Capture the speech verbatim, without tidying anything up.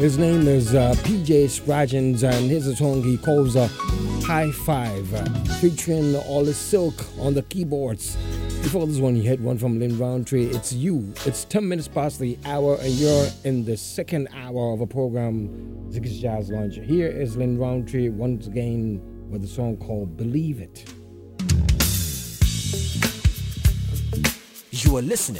His name is uh, P J Spraggins, and here's a song he calls uh, High Five, uh, featuring Ollie Silk on the keyboards. Before this one, you had one from Lynn Roundtree. It's You. It's ten minutes past the hour, and you're in the second hour of a program, Ziggy's Jazz Lounge. Here is Lynn Roundtree once again with a song called Believe It. You are listening